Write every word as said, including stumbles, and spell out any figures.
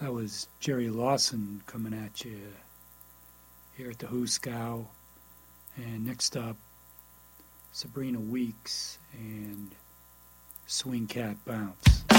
That was Jerry Lawson coming at you here at the Hooskow. And next up, Sabrina Weeks and Swing Cat Bounce.